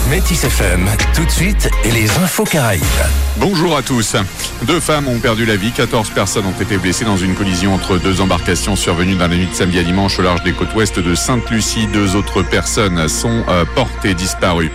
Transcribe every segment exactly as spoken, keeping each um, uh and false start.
Métis F M, tout de suite, et les infos Caraïbes. Bonjour à tous. Deux femmes ont perdu la vie, quatorze personnes ont été blessées dans une collision entre deux embarcations survenue dans la nuit de samedi à dimanche au large des côtes ouest de Sainte-Lucie. Deux autres personnes sont euh, portées disparues.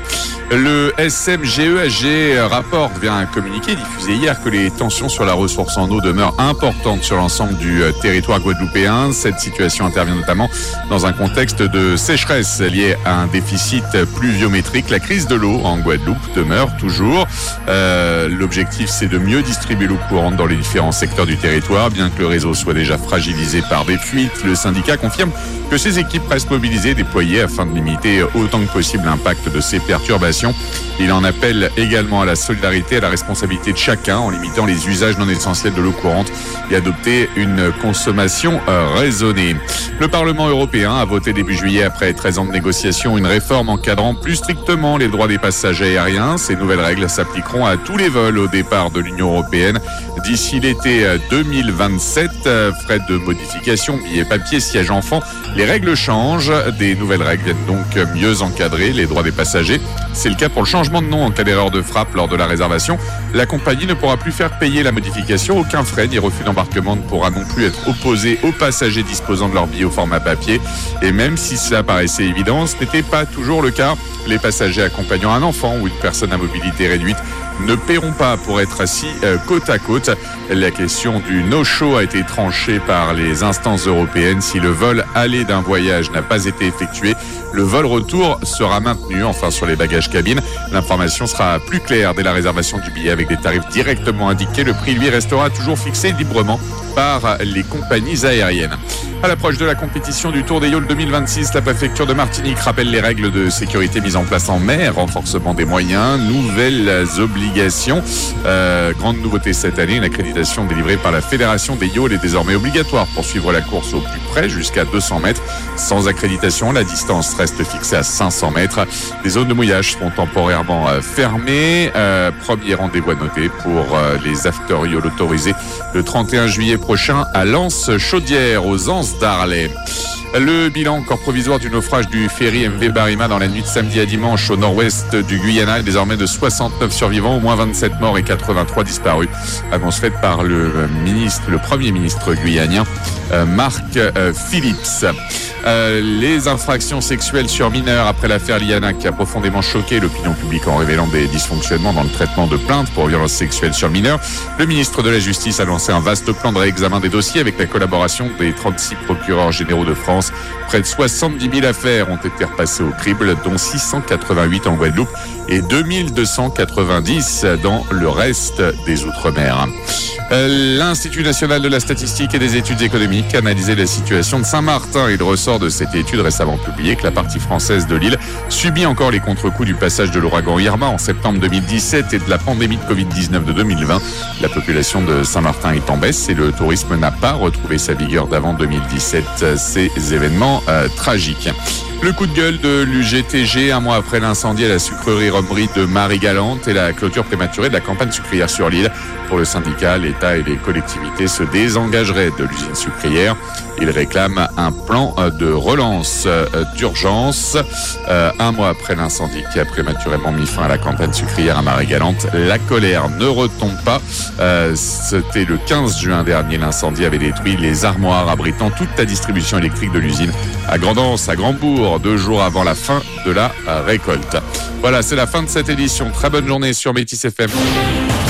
Le S M G E H G rapporte via un communiqué diffusé hier que les tensions sur la ressource en eau demeurent importantes sur l'ensemble du euh, territoire guadeloupéen. Cette situation intervient notamment dans un contexte de sécheresse liée à un déficit pluviométrique. La crise de l'eau en Guadeloupe demeure toujours. Euh, l'objectif, c'est de mieux distribuer l'eau courante dans les différents secteurs du territoire. Bien que le réseau soit déjà fragilisé par des fuites, le syndicat confirme que ses équipes restent mobilisées et déployées afin de limiter autant que possible l'impact de ces perturbations. Il en appelle également à la solidarité et à la responsabilité de chacun en limitant les usages non essentiels de l'eau courante et adopter une consommation raisonnée. Le Parlement européen a voté début juillet, après treize ans de négociations, une réforme encadrant plus strictement les droits des passagers aériens. Ces nouvelles règles s'appliqueront à tous les vols au départ de l'Union européenne d'ici l'été deux mille vingt-sept. Frais de modification, billets papier, sièges enfants. Les règles changent. Des nouvelles règles viennent donc mieux encadrer les droits des passagers. C'est le cas pour le changement de nom en cas d'erreur de frappe lors de la réservation. La compagnie ne pourra plus faire payer la modification. Aucun frais ni refus d'embarquement ne pourra non plus être opposé aux passagers disposant de leur billet au format papier. Et même si cela paraissait évident, ce n'était pas toujours le cas. Les passagers accompagnant un enfant ou une personne à mobilité réduite ne paieront pas pour être assis euh, côte à côte. La question du no-show a été tranchée par les instances européennes. Si le vol aller d'un voyage n'a pas été effectué, le vol retour sera maintenu. Enfin, sur les bagages cabine, l'information sera plus claire dès la réservation du billet avec des tarifs directement indiqués. Le prix, lui, restera toujours fixé librement par les compagnies aériennes. À l'approche de la compétition du Tour des Yawls deux mille vingt-six, la préfecture de Martinique rappelle les règles de sécurité mises en place en mer, renforcement des moyens, nouvelles obligations. Euh, grande nouveauté cette année, une accréditation délivrée par la Fédération des Yawls est désormais obligatoire pour suivre la course au plus près jusqu'à deux cents mètres. Sans accréditation, la distance reste fixée à cinq cents mètres. Les zones de mouillage seront temporairement euh, fermées. Euh, premier rendez-vous à noter pour euh, les after-yawl autorisés le trente et un juillet prochain à Lens-Chaudière, aux Anses d'Arlay. Le bilan encore provisoire du naufrage du ferry M V Barima dans la nuit de samedi à dimanche au nord-ouest du Guyana est désormais de soixante-neuf survivants, au moins vingt-sept morts et quatre-vingt-trois disparus. Annonce faite par le ministre, le premier ministre guyanien, euh, Marc euh, Phillips. Euh, les infractions sexuelles sur mineurs après l'affaire Liana qui a profondément choqué l'opinion publique en révélant des dysfonctionnements dans le traitement de plaintes pour violences sexuelles sur mineurs. Le ministre de la Justice a lancé un vaste plan de réexamen des dossiers avec la collaboration des trente-six procureurs généraux de France. Près de soixante-dix mille affaires ont été repassées au crible, dont six cent quatre-vingt-huit en Guadeloupe et deux mille deux cent quatre-vingt-dix dans le reste des Outre-mer. L'Institut national de la statistique et des études économiques a analysé la situation de Saint-Martin. Il ressort de cette étude récemment publiée que la partie française de l'île subit encore les contre-coups du passage de l'ouragan Irma en septembre deux mille dix-sept et de la pandémie de covid dix-neuf de deux mille vingt. La population de Saint-Martin est en baisse et le tourisme n'a pas retrouvé sa vigueur d'avant deux mille dix-sept. Ces événements euh, tragiques. Le coup de gueule de l'U G T G un mois après l'incendie à la sucrerie Romerie de Marie-Galante et la clôture prématurée de la campagne sucrière sur l'île. Pour le syndicat, l'État et les collectivités se désengageraient de l'usine sucrière. Ils réclament un plan de relance d'urgence. Euh, un mois après l'incendie qui a prématurément mis fin à la campagne sucrière à Marie-Galante, la colère ne retombe pas. Euh, c'était le quinze juin dernier. L'incendie avait détruit les armoires abritant toute la distribution électrique de l'usine à Grand'Anse, à Grandbourg, deux jours avant la fin de la récolte. Voilà, c'est la fin de cette édition. Très bonne journée sur Métis F M.